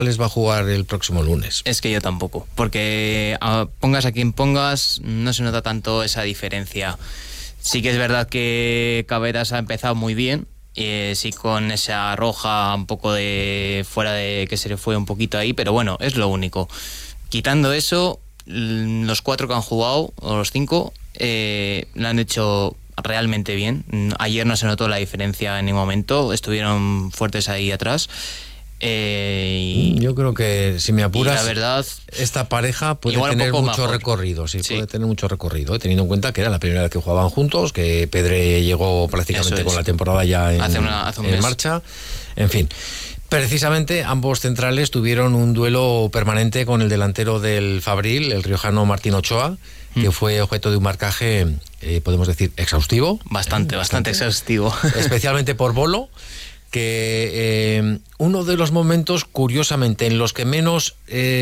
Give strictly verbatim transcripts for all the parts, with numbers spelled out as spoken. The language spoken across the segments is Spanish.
les va a jugar el próximo lunes. Es que yo tampoco, porque a, pongas a quien pongas, no se nota tanto esa diferencia. Sí que es verdad que Caberas ha empezado muy bien, eh, sí con esa roja un poco de fuera de que se le fue un poquito ahí, pero bueno, es lo único. Quitando eso, los cuatro que han jugado, o los cinco, eh, lo han hecho realmente bien. Ayer no se notó la diferencia en ningún momento, estuvieron fuertes ahí atrás. Eh, y, Yo creo que, si me apuras, la verdad, esta pareja puede tener mucho mejor. recorrido, sí, sí, puede tener mucho recorrido, ¿eh? Teniendo en cuenta que era la primera vez que jugaban juntos, que Pedre llegó prácticamente con la temporada ya en, hace una, hace un en mes. marcha, en fin. Precisamente ambos centrales tuvieron un duelo permanente con el delantero del Fabril, el riojano Martín Ochoa, mm. que fue objeto de un marcaje, eh, podemos decir, exhaustivo. Bastante, bastante, bastante exhaustivo. Especialmente por Bolo, que eh, uno de los momentos, curiosamente, en los que menos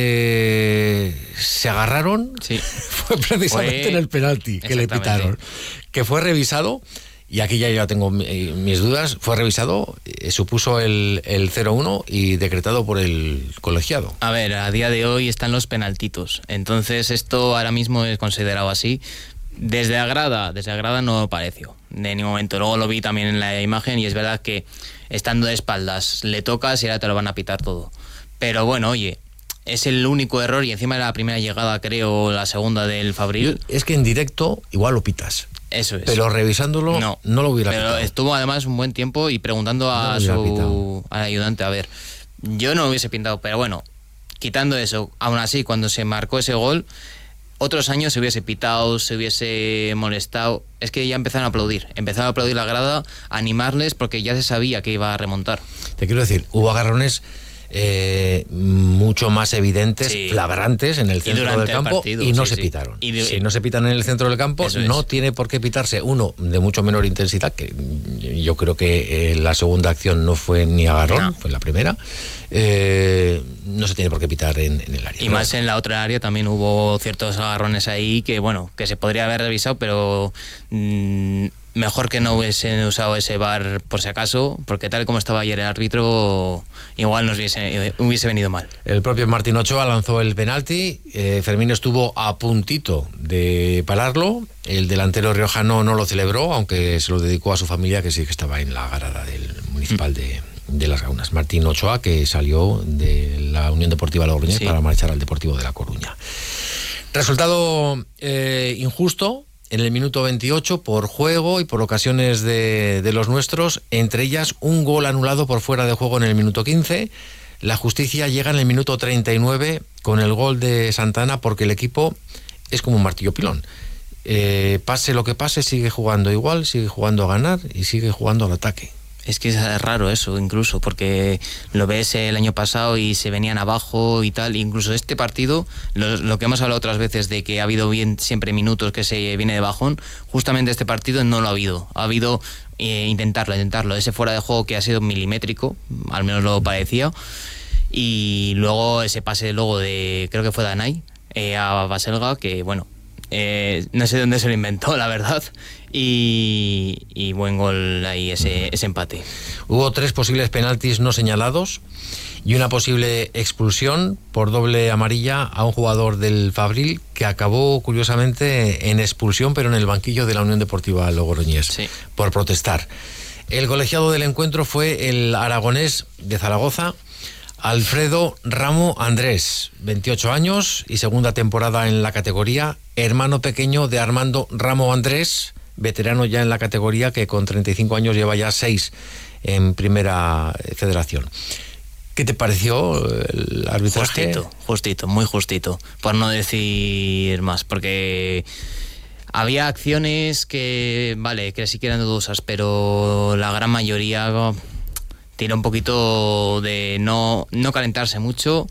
eh, se agarraron, sí. fue precisamente fue... en el penalti que le pitaron, que fue revisado, y aquí ya yo tengo mis dudas, fue revisado, eh, supuso el, el cero uno y decretado por el colegiado. A ver, a día de hoy están los penaltitos, entonces esto ahora mismo es considerado así. Desde la grada, desde la grada no pareció, de ningún momento. Luego lo vi también en la imagen y es verdad que estando de espaldas le tocas y ahora te lo van a pitar todo. Pero bueno, oye, es el único error y encima de la primera llegada, creo, la segunda del Fabril. Es que en directo igual lo pitas. Eso es. Pero revisándolo no, no lo hubiera pero pitado. Estuvo además un buen tiempo y preguntando a no su al ayudante, a ver, yo no lo hubiese pintado, pero bueno, quitando eso, aún así cuando se marcó ese gol, otros años se hubiese pitado, se hubiese molestado. Es que ya empezaron a aplaudir. Empezaron a aplaudir la grada, a animarles porque ya se sabía que iba a remontar. Te quiero decir, hubo agarrones eh, mucho más evidentes, sí, flagrantes en el centro del campo partido, y no sí, se sí. pitaron. Y de, si no se pitan en el centro del campo, no es. tiene por qué pitarse uno de mucho menor intensidad, que yo creo que eh, la segunda acción no fue ni agarrón, no. fue la primera. Eh, no se tiene por qué pitar en, en el área. Y ¿no? más en la otra área también hubo ciertos agarrones ahí que, bueno, que se podría haber revisado, pero mmm, mejor que no hubiesen usado ese V A R por si acaso, porque tal como estaba ayer el árbitro, igual nos hubiese, hubiese venido mal. El propio Martín Ochoa lanzó el penalti, eh, Fermín estuvo a puntito de pararlo, el delantero riojano no lo celebró, aunque se lo dedicó a su familia, que sí que estaba en la grada del municipal de... de Las Gaunas. Martín Ochoa, que salió de la Unión Deportiva Logroñés sí. para marchar al Deportivo de La Coruña. Resultado eh, injusto en el minuto veintiocho por juego y por ocasiones de, de los nuestros, entre ellas un gol anulado por fuera de juego en el minuto quince. La justicia llega en el minuto treinta y nueve con el gol de Santana, porque el equipo es como un martillo pilón. Eh, pase lo que pase, sigue jugando igual, sigue jugando a ganar y sigue jugando al ataque. Es que es raro eso, incluso, porque lo ves el año pasado y se venían abajo y tal. Incluso este partido, lo, lo que hemos hablado otras veces de que ha habido bien siempre minutos que se viene de bajón, justamente este partido no lo ha habido. Ha habido eh, intentarlo, intentarlo. Ese fuera de juego que ha sido milimétrico, al menos lo parecía. Y luego ese pase luego de, creo que fue de Anay, eh, a Baselga, que bueno, eh, no sé dónde se lo inventó, la verdad. Y, y buen gol ahí, ese, ese empate. Hubo tres posibles penaltis no señalados y una posible expulsión por doble amarilla a un jugador del Fabril, que acabó curiosamente en expulsión, pero en el banquillo de la Unión Deportiva Logroñés, sí. por protestar. El colegiado del encuentro fue el aragonés de Zaragoza, Alfredo Ramo Andrés, veintiocho años y segunda temporada en la categoría, hermano pequeño de Armando Ramo Andrés, veterano ya en la categoría, que con treinta y cinco años lleva ya seis en primera federación. ¿Qué te pareció el arbitraje? Justito, justito, muy justito, por no decir más, porque había acciones que, vale, que sí que eran dudosas, pero la gran mayoría tiene un poquito de no, no calentarse mucho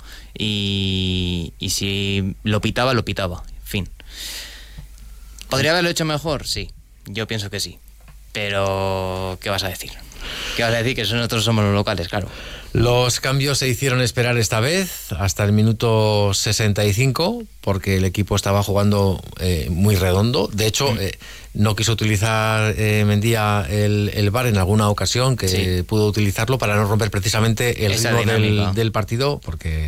y, y si lo pitaba, lo pitaba, en fin. ¿Podría haberlo hecho mejor? Sí. Yo pienso que sí, pero ¿qué vas a decir? ¿Qué vas a decir? Que nosotros somos los locales, claro. Los cambios se hicieron esperar esta vez hasta el minuto sesenta y cinco, porque el equipo estaba jugando eh, muy redondo. De hecho, mm. eh, no quiso utilizar eh, Mendía el, el V A R en alguna ocasión, que sí. pudo utilizarlo para no romper precisamente el Esa ritmo del, del partido, porque